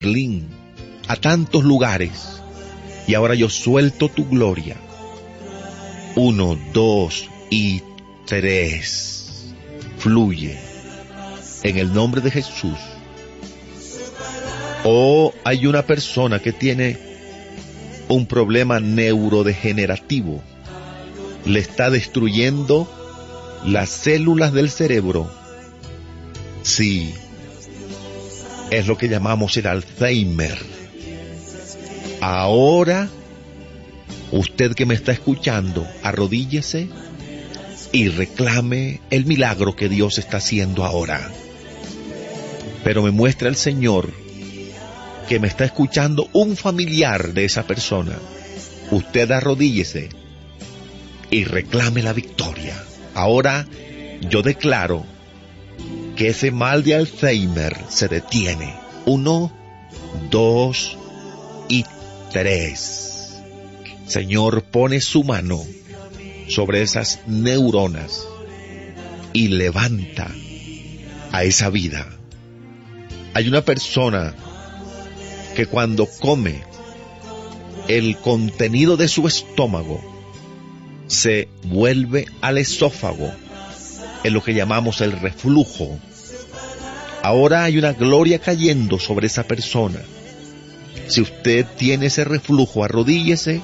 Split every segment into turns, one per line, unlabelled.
Berlín, a tantos lugares. Y ahora yo suelto tu gloria. 1, 2 y 3. Fluye. En el nombre de Jesús. Oh, hay una persona que tiene un problema neurodegenerativo. Le está destruyendo las células del cerebro. Sí, es lo que llamamos el Alzheimer. Ahora, usted que me está escuchando, arrodíllese y reclame el milagro que Dios está haciendo ahora. Pero me muestra el Señor que me está escuchando un familiar de esa persona. Usted arrodíllese y reclame la victoria. Ahora yo declaro que ese mal de Alzheimer se detiene. 1, 2 y 3. Señor, pone su mano sobre esas neuronas y levanta a esa vida. Hay una persona que cuando come, el contenido de su estómago se vuelve al esófago, en lo que llamamos el reflujo. Ahora hay una gloria cayendo sobre esa persona. Si usted tiene ese reflujo, arrodíllese,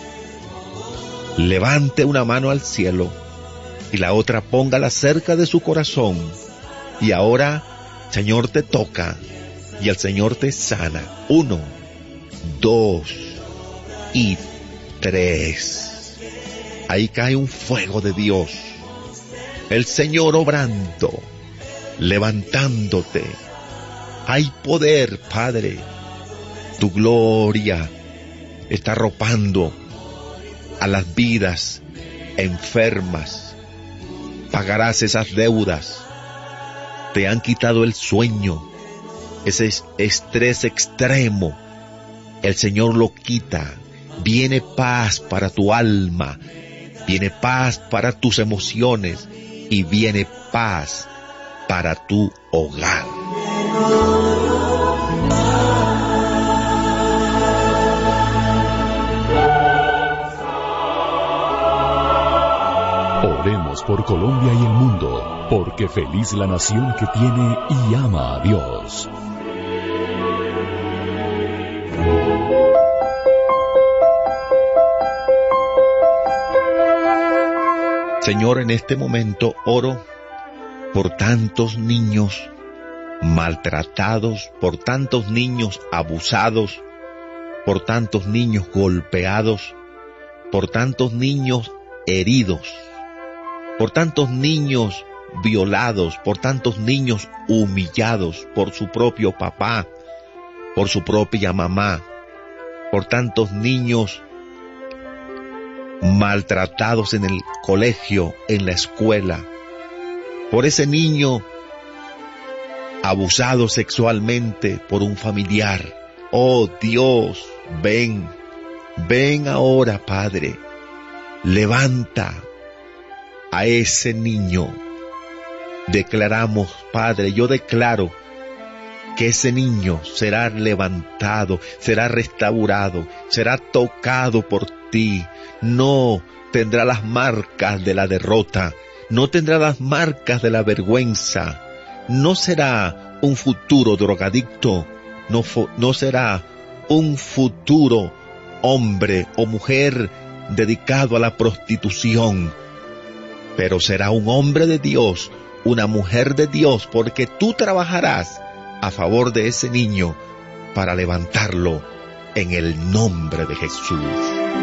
levante una mano al cielo y la otra póngala cerca de su corazón. Y ahora, Señor, te toca y el Señor te sana. 1, 2 y 3. Ahí cae un fuego de Dios. El Señor obrando, levantándote. Hay poder, Padre. Tu gloria está arropando a las vidas enfermas. Pagarás esas deudas. Te han quitado el sueño, ese estrés extremo. El Señor lo quita. Viene paz para tu alma. Viene paz para tus emociones y viene paz para tu hogar.
Oremos por Colombia y el mundo, porque feliz la nación que tiene y ama a Dios.
Señor, en este momento oro por tantos niños maltratados, por tantos niños abusados, por tantos niños golpeados, por tantos niños heridos, por tantos niños violados, por tantos niños humillados por su propio papá, por su propia mamá, por tantos niños maltratados en el colegio, en la escuela, por ese niño abusado sexualmente por un familiar. Oh Dios, ven ahora, Padre, levanta a ese niño. Declaramos, Padre, yo declaro que ese niño será levantado, será restaurado, será tocado por ti. No tendrá las marcas de la derrota, no tendrá las marcas de la vergüenza, no será un futuro drogadicto, no será un futuro hombre o mujer dedicado a la prostitución, pero será un hombre de Dios, una mujer de Dios, porque tú trabajarás a favor de ese niño para levantarlo en el nombre de Jesús.